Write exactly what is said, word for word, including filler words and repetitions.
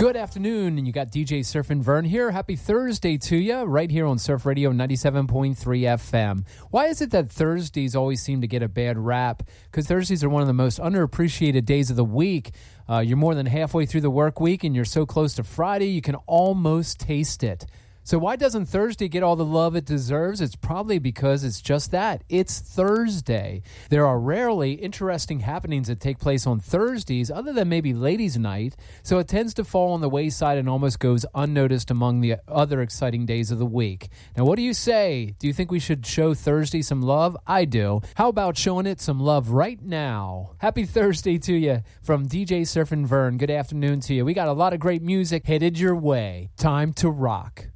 Good afternoon, and you got D J Surfin' Vern here. Happy Thursday to you, right here on Surf Radio ninety-seven point three F M. Why is it that Thursdays always seem to get a bad rap? Because Thursdays are one of the most underappreciated days of the week. Uh, you're more than halfway through the work week, and you're so close to Friday, you can almost taste it. So why doesn't Thursday get all the love it deserves? It's probably because it's just that. It's Thursday. There are rarely interesting happenings that take place on Thursdays other than maybe ladies' night, so it tends to fall on the wayside and almost goes unnoticed among the other exciting days of the week. Now, what do you say? Do you think we should show Thursday some love? I do. How about showing it some love right now? Happy Thursday to you from D J Surfin' Vern. Good afternoon to you. We got a lot of great music headed your way. Time to rock.